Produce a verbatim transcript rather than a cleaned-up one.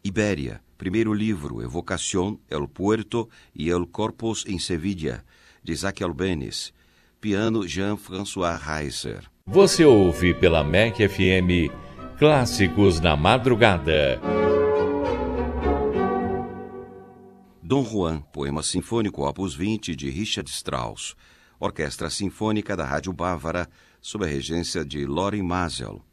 Ibéria, primeiro livro, Evocación, El Puerto e El Corpus em Sevilla, de Isaac Albéniz. Piano, Jean-François Reiser. Você ouve pela M E C F M Clássicos na Madrugada. Dom Juan, poema sinfônico opus vinte de Richard Strauss. Orquestra Sinfônica da Rádio Bávara, sob a regência de Lorin Maazel.